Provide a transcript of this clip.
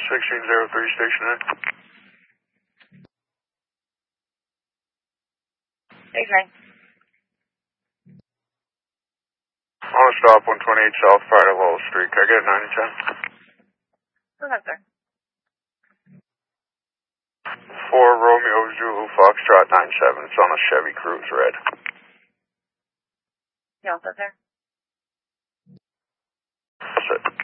1603, station in. Station 9. On a stop 128 South Friday Lowell Street. Can I get 9 and 10? Go ahead, sir. 4 Romeo Zulu Foxtrot 97. It's on a Chevy Cruze red. You all set there? Yes, sir.